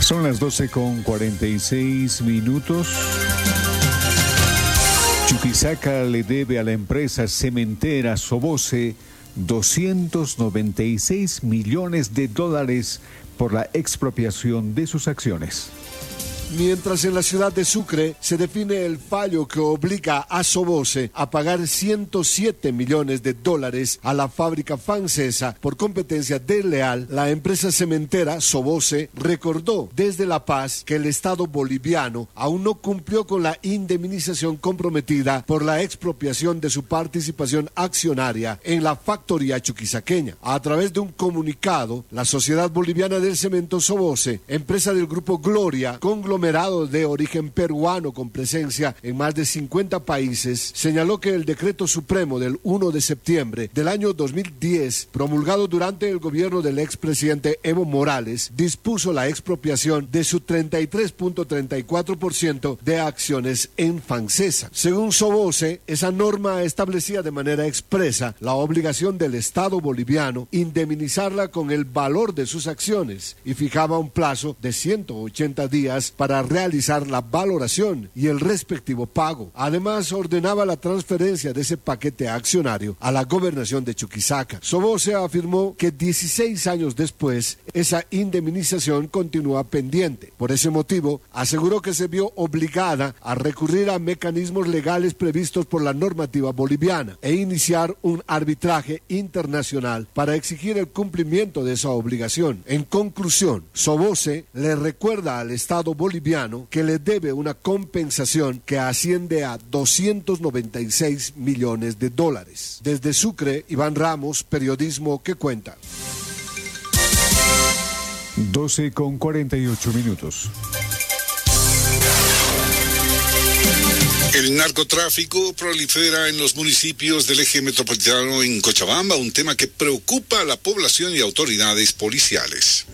Son las 12:46. Chuquisaca le debe a la empresa cementera Soboce $296 millones por la expropiación de sus acciones. Mientras en la ciudad de Sucre se define el fallo que obliga a Soboce a pagar $107 millones a la fábrica francesa por competencia desleal, la empresa cementera Soboce recordó desde La Paz que el Estado boliviano aún no cumplió con la indemnización comprometida por la expropiación de su participación accionaria en la factoría chuquisaqueña. A través de un comunicado, la Sociedad Boliviana del Cemento Soboce, empresa del grupo Gloria, conglomerado de origen peruano con presencia en más de 50 países, señaló que el decreto supremo del 1 de septiembre del año 2010, promulgado durante el gobierno del expresidente Evo Morales, dispuso la expropiación de su 33.34% de acciones en Fancesa. Según Soboce, esa norma establecía de manera expresa la obligación del Estado boliviano indemnizarla con el valor de sus acciones y fijaba un plazo de 180 días para realizar la valoración y el respectivo pago. Además, ordenaba la transferencia de ese paquete accionario a la gobernación de Chuquisaca. Soboce afirmó que 16 años después, esa indemnización continúa pendiente. Por ese motivo, aseguró que se vio obligada a recurrir a mecanismos legales previstos por la normativa boliviana e iniciar un arbitraje internacional para exigir el cumplimiento de esa obligación. En conclusión, Soboce le recuerda al Estado boliviano que le debe una compensación que asciende a $296 millones. Desde Sucre, Iván Ramos, Periodismo que Cuenta. 12:48. El narcotráfico prolifera en los municipios del eje metropolitano en Cochabamba, un tema que preocupa a la población y autoridades policiales.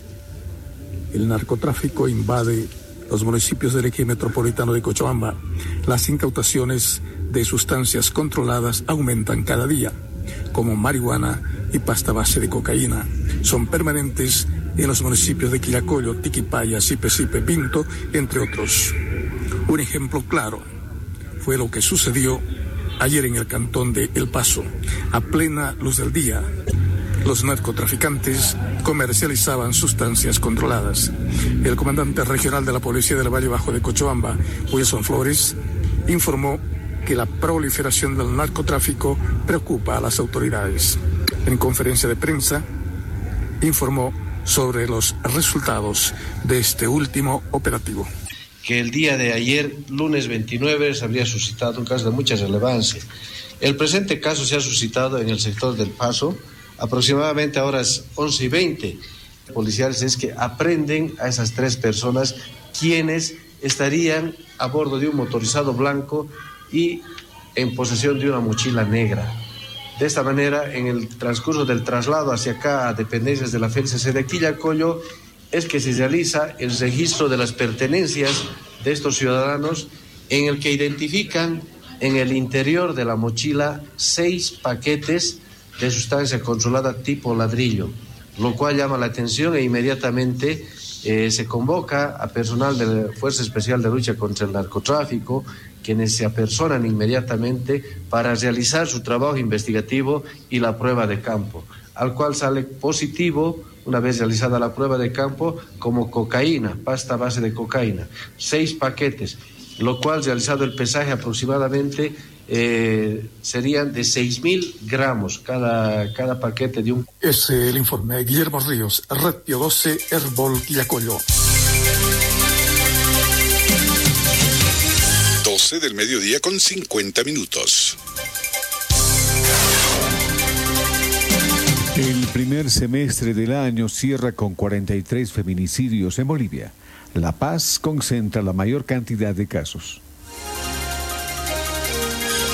El narcotráfico invade los municipios del eje metropolitano de Cochabamba. Las incautaciones de sustancias controladas aumentan cada día, como marihuana y pasta base de cocaína. Son permanentes en los municipios de Quillacollo, Tiquipaya, Sipe, Pinto, entre otros. Un ejemplo claro fue lo que sucedió ayer en el cantón de El Paso. A plena luz del día, los narcotraficantes comercializaban sustancias controladas. El comandante regional de la Policía del Valle Bajo de Cochabamba, Wilson Flores, informó que la proliferación del narcotráfico preocupa a las autoridades. En conferencia de prensa, informó sobre los resultados de este último operativo. Que el día de ayer, lunes 29, se habría suscitado un caso de mucha relevancia. El presente caso se ha suscitado en el sector del Paso, aproximadamente a horas 11:20. Policiales es que aprenden a esas 3 personas quienes estarían a bordo de un motorizado blanco y en posesión de una mochila negra. De esta manera, en el transcurso del traslado hacia acá a dependencias de la FELCC de Quillacollo, es que se realiza el registro de las pertenencias de estos ciudadanos, en el que identifican en el interior de la mochila 6 paquetes de sustancia controlada tipo ladrillo, lo cual llama la atención e inmediatamente se convoca a personal de la Fuerza Especial de Lucha contra el Narcotráfico, quienes se apersonan inmediatamente para realizar su trabajo investigativo y la prueba de campo, al cual sale positivo, una vez realizada la prueba de campo, como cocaína, pasta base de cocaína, 6 paquetes, lo cual, realizado el pesaje aproximadamente, serían de 6.000 gramos cada paquete de un... Es el informe de Guillermo Ríos, Red Pio 12, Herbol, Quillacollo. 12 del mediodía con 50 minutos. El primer semestre del año cierra con 43 feminicidios en Bolivia. La Paz concentra la mayor cantidad de casos.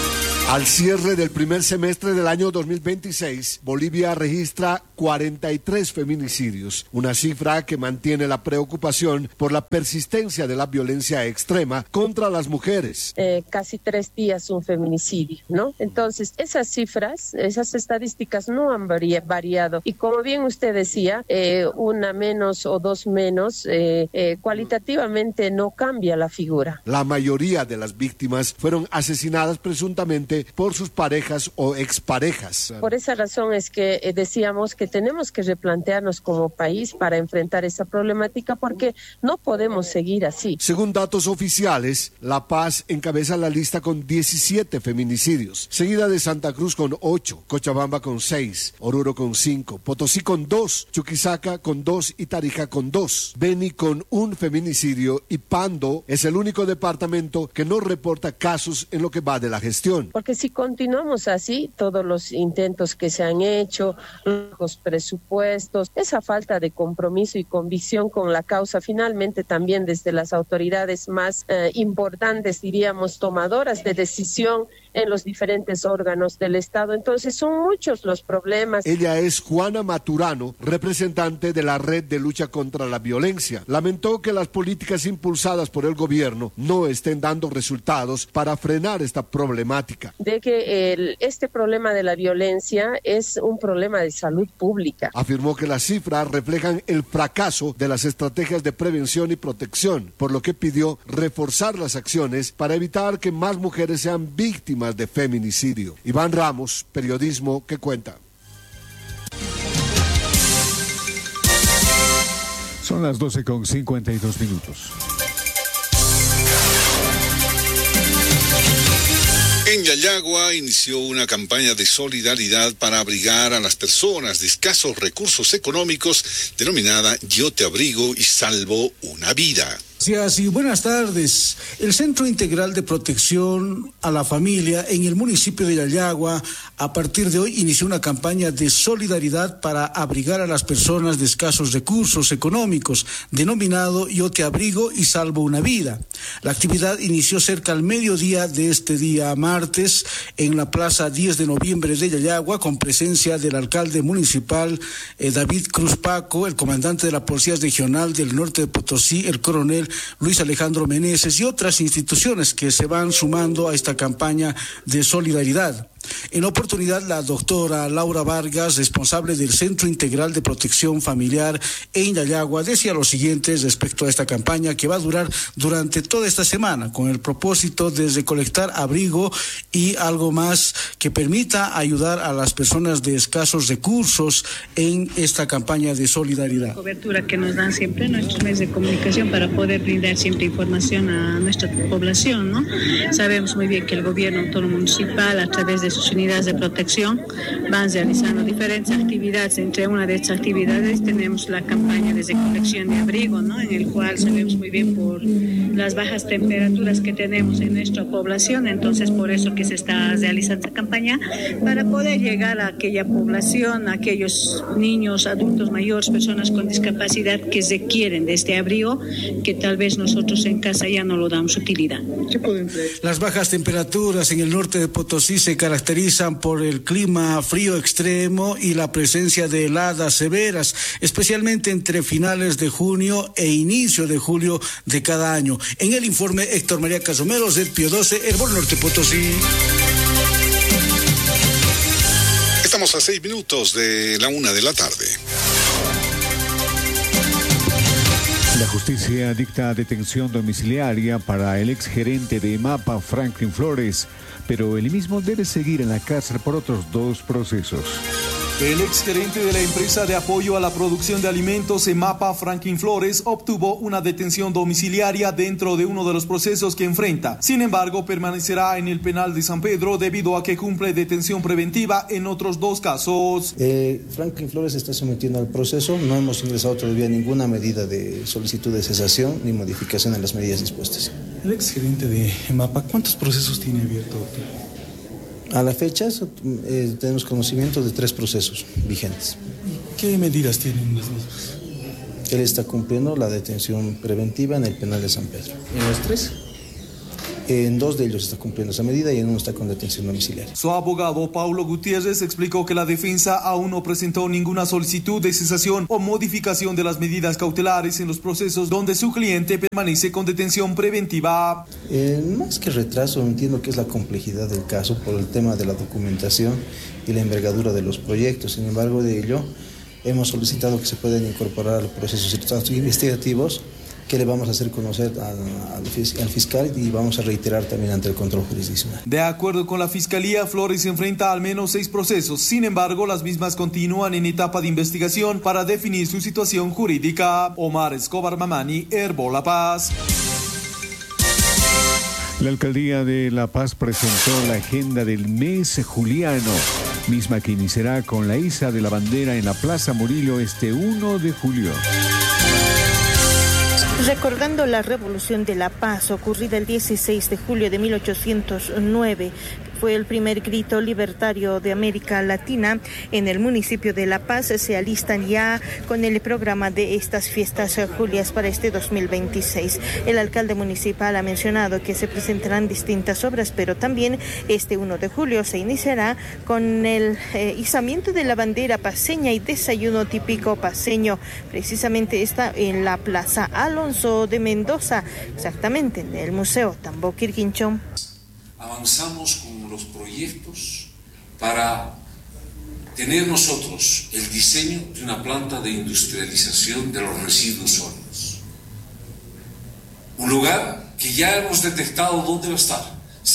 Al cierre del primer semestre del año 2026, Bolivia registra 43 feminicidios, una cifra que mantiene la preocupación por la persistencia de la violencia extrema contra las mujeres. Casi 3 días un feminicidio, ¿no? Entonces, esas cifras, esas estadísticas no han variado. Y como bien usted decía, una menos o 2 menos, cualitativamente no cambia la figura. La mayoría de las víctimas fueron asesinadas presuntamente por sus parejas o exparejas. Por esa razón es que decíamos que tenemos que replantearnos como país para enfrentar esa problemática porque no podemos seguir así. Según datos oficiales, La Paz encabeza la lista con 17 feminicidios, seguida de Santa Cruz con 8, Cochabamba con 6, Oruro con 5, Potosí con 2, Chuquisaca con 2 y Tarija con 2, Beni con 1 feminicidio y Pando es el único departamento que no reporta casos en lo que va de la gestión. Porque si continuamos así, todos los intentos que se han hecho, los presupuestos, esa falta de compromiso y convicción con la causa, finalmente también desde las autoridades más importantes, diríamos, tomadoras de decisión en los diferentes órganos del Estado. Entonces son muchos los problemas. Ella es Juana Maturano, representante de la Red de Lucha contra la Violencia. Lamentó que las políticas impulsadas por el gobierno no estén dando resultados para frenar esta problemática. De que este problema de la violencia es un problema de salud pública. Afirmó que las cifras reflejan el fracaso de las estrategias de prevención y protección, por lo que pidió reforzar las acciones para evitar que más mujeres sean víctimas de feminicidio. Iván Ramos, Periodismo que Cuenta. Son las 12:52. En Yayagua inició una campaña de solidaridad para abrigar a las personas de escasos recursos económicos denominada Yo te abrigo y salvo una vida. Gracias y buenas tardes. El Centro Integral de Protección a la Familia en el municipio de Yayagua, a partir de hoy, inició una campaña de solidaridad para abrigar a las personas de escasos recursos económicos, denominado Yo te abrigo y salvo una vida. La actividad inició cerca al mediodía de este día martes en la Plaza 10 de Noviembre de Yayagua, con presencia del alcalde municipal David Cruz Paco, el comandante de la Policía Regional del Norte de Potosí, el coronel Luis Alejandro Meneses, y otras instituciones que se van sumando a esta campaña de solidaridad. En la oportunidad, la doctora Laura Vargas, responsable del Centro Integral de Protección Familiar en Yayagua, decía lo siguiente respecto a esta campaña que va a durar durante toda esta semana, con el propósito de recolectar abrigo y algo más que permita ayudar a las personas de escasos recursos en esta campaña de solidaridad. Cobertura que nos dan siempre nuestros medios de comunicación para poder brindar siempre información a nuestra población, ¿no? Sabemos muy bien que el gobierno autónomo municipal, a través de sus unidades de protección, van realizando diferentes actividades. Entre una de estas actividades tenemos la campaña de recolección de abrigo, ¿no? En el cual sabemos muy bien por las bajas temperaturas que tenemos en nuestra población, entonces por eso que se está realizando esta campaña, para poder llegar a aquella población, a aquellos niños, adultos mayores, personas con discapacidad que requieren de este abrigo, que tal vez nosotros en casa ya no lo damos utilidad. Las bajas temperaturas en el norte de Potosí se caracterizan por el clima frío extremo y la presencia de heladas severas, especialmente entre finales de junio e inicio de julio de cada año. En el informe, Héctor María Casomero, Red Pío 12, Hermón Norte Potosí. Estamos a 6 minutos de la 1 de la tarde. La justicia dicta detención domiciliaria para el exgerente de EMAPA, Franklin Flores, pero él mismo debe seguir en la cárcel por otros 2 procesos. El exgerente de la empresa de apoyo a la producción de alimentos EMAPA, Franklin Flores, obtuvo una detención domiciliaria dentro de uno de los procesos que enfrenta. Sin embargo, permanecerá en el penal de San Pedro debido a que cumple detención preventiva en otros 2 casos. Franklin Flores está sometiendo al proceso. No hemos ingresado todavía ninguna medida de solicitud de cesación ni modificación en las medidas dispuestas. El exgerente de EMAPA, ¿cuántos procesos tiene abierto? A la fecha tenemos conocimiento de 3 procesos vigentes. ¿Qué medidas tienen los mismos? Él está cumpliendo la detención preventiva en el penal de San Pedro. ¿En los 3? En 2 de ellos está cumpliendo esa medida y en uno está con detención domiciliaria. Su abogado, Paulo Gutiérrez, explicó que la defensa aún no presentó ninguna solicitud de cesación o modificación de las medidas cautelares en los procesos donde su cliente permanece con detención preventiva. Más que retraso, entiendo que es la complejidad del caso por el tema de la documentación y la envergadura de los proyectos. Sin embargo, de ello, hemos solicitado que se puedan incorporar a los procesos investigativos que le vamos a hacer conocer al fiscal y vamos a reiterar también ante el control jurisdiccional. De acuerdo con la Fiscalía, Flores se enfrenta a al menos 6 procesos. Sin embargo, las mismas continúan en etapa de investigación para definir su situación jurídica. Omar Escobar Mamani, Herbol La Paz. La Alcaldía de La Paz presentó la agenda del mes juliano, misma que iniciará con la iza de la bandera en la Plaza Murillo este 1 de julio. Recordando la Revolución de La Paz ocurrida el 16 de julio de 1809, fue el primer grito libertario de América Latina. En el municipio de La Paz se alistan ya con el programa de estas fiestas julias para este 2026. El alcalde municipal ha mencionado que se presentarán distintas obras, pero también este 1 de julio se iniciará con el izamiento de la bandera paceña y desayuno típico paceño. Precisamente está en la Plaza Alonso de Mendoza, exactamente en el Museo Tambo Quirquinchón. Avanzamos con los proyectos para tener nosotros el diseño de una planta de industrialización de los residuos sólidos. Un lugar que ya hemos detectado dónde va a estar.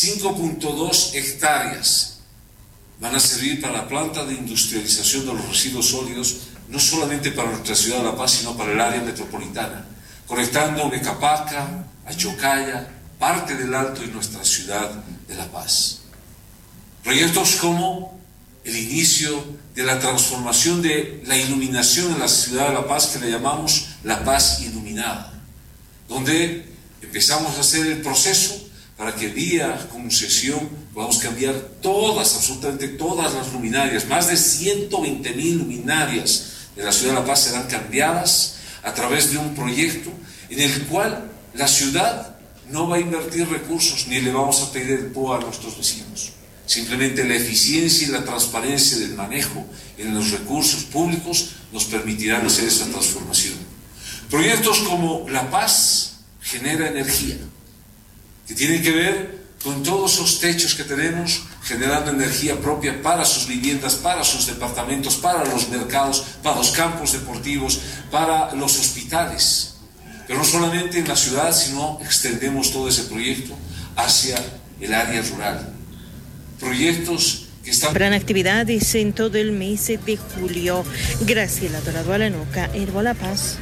5.2 hectáreas van a servir para la planta de industrialización de los residuos sólidos, no solamente para nuestra ciudad de La Paz, sino para el área metropolitana, conectando Mecapaca a Chocaya, parte del Alto y nuestra ciudad de La Paz. Proyectos como el inicio de la transformación de la iluminación en la ciudad de La Paz, que le llamamos La Paz Iluminada, donde empezamos a hacer el proceso para que vía concesión podamos cambiar absolutamente todas las luminarias. Más de 120.000 luminarias de la ciudad de La Paz serán cambiadas a través de un proyecto en el cual la ciudad no va a invertir recursos ni le vamos a pedir el POA a nuestros vecinos. Simplemente la eficiencia y la transparencia del manejo en los recursos públicos nos permitirán hacer esa transformación. Proyectos como La Paz genera energía, que tienen que ver con todos esos techos que tenemos, generando energía propia para sus viviendas, para sus departamentos, para los mercados, para los campos deportivos, para los hospitales. Pero no solamente en la ciudad, sino extendemos todo ese proyecto hacia el área rural. Proyectos que están... Habrán actividades en todo el mes de julio. Graciela Dorado Alanuca, Herbol La Paz.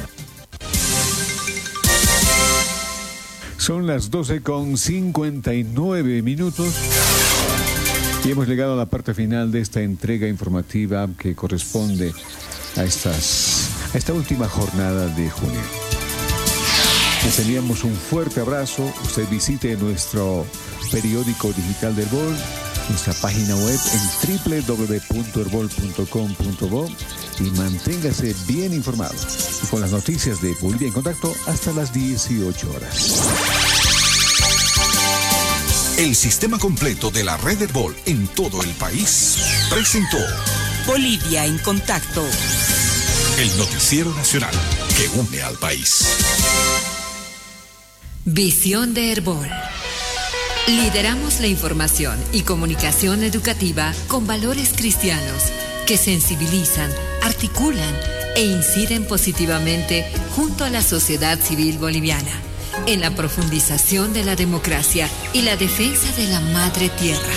Son las 12:59 y hemos llegado a la parte final de esta entrega informativa que corresponde a esta última jornada de junio. Les enviamos un fuerte abrazo. Usted visite nuestro periódico digital de Herbol, nuestra página web en www.herbol.com.bo y manténgase bien informado. Y con las noticias de Bolivia en Contacto hasta las 18 horas. El sistema completo de la red Herbol en todo el país presentó Bolivia en Contacto, el noticiero nacional que une al país. Visión de Herbol. Lideramos la información y comunicación educativa con valores cristianos que sensibilizan, articulan e inciden positivamente junto a la sociedad civil boliviana en la profundización de la democracia y la defensa de la madre tierra.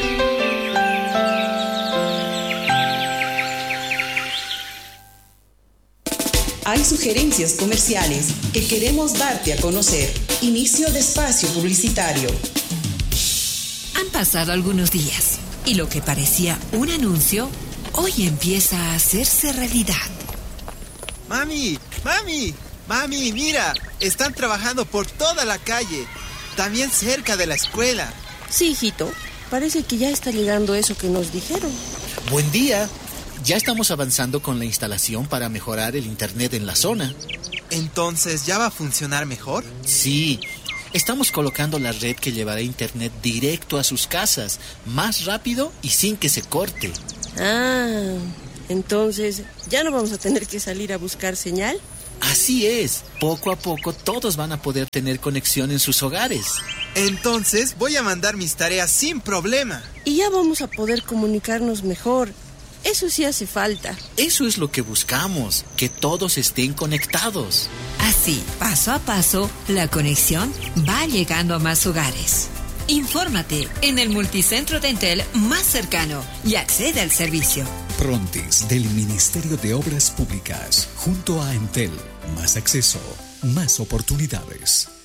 Hay sugerencias comerciales que queremos darte a conocer. Inicio de espacio publicitario. Han pasado algunos días y lo que parecía un anuncio hoy empieza a hacerse realidad. ¡Mami! ¡Mami! ¡Mami, mira! Están trabajando por toda la calle, también cerca de la escuela. Sí, hijito. Parece que ya está llegando eso que nos dijeron. Buen día. Ya estamos avanzando con la instalación para mejorar el internet en la zona. ¿Entonces ya va a funcionar mejor? Sí. Estamos colocando la red que llevará internet directo a sus casas, más rápido y sin que se corte. Ah, entonces, ¿ya no vamos a tener que salir a buscar señal? Así es. Poco a poco todos van a poder tener conexión en sus hogares. Entonces voy a mandar mis tareas sin problema. Y ya vamos a poder comunicarnos mejor. Eso sí hace falta. Eso es lo que buscamos, que todos estén conectados. Así, paso a paso, la conexión va llegando a más hogares. Infórmate en el multicentro de Entel más cercano y accede al servicio. Prontis del Ministerio de Obras Públicas, junto a Entel. Más acceso, más oportunidades.